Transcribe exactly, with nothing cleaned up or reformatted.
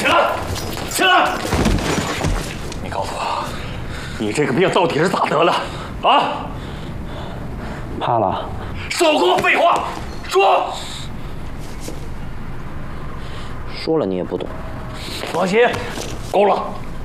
起来，起来！你告诉我，你这个病到底是咋得了？啊？ 怕了。 少跟我废话，说。 说了你也不懂。 王鑫，够了，